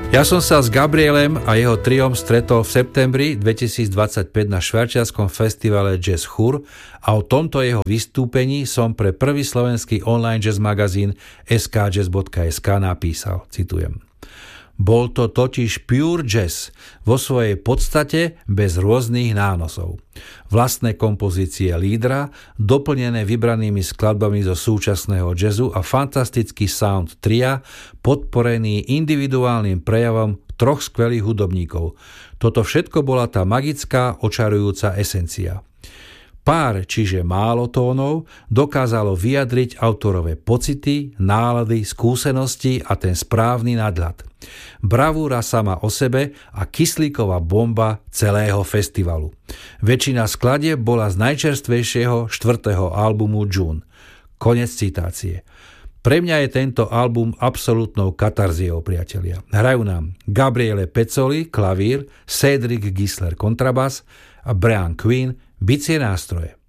Ja som sa s Gabrielem a jeho triom stretol v septembri 2025 na švajčiarskom festivale Jazz Chur a o tomto jeho vystúpení som pre prvý slovenský online jazz magazín skjazz.sk napísal, citujem. Bol to totiž pure jazz, vo svojej podstate bez rôznych nánosov. Vlastné kompozície lídra, doplnené vybranými skladbami zo súčasného jazzu a fantastický sound tria, podporený individuálnym prejavom troch skvelých hudobníkov. Toto všetko bola tá magická, očarujúca esencia. Pár, čiže málo tónov, dokázalo vyjadriť autorové pocity, nálady, skúsenosti a ten správny nadhľad. Bravúra sama o sebe a kyslíková bomba celého festivalu. Väčšina skladieb bola z najčerstvejšieho 4. albumu June. Konec citácie. Pre mňa je tento album absolútnou katarziou, priatelia. Hrajú nám Gabriele Pezzoli, klavír, Cedric Gisler, kontrabas a Brian Quinn, bicie nástroje.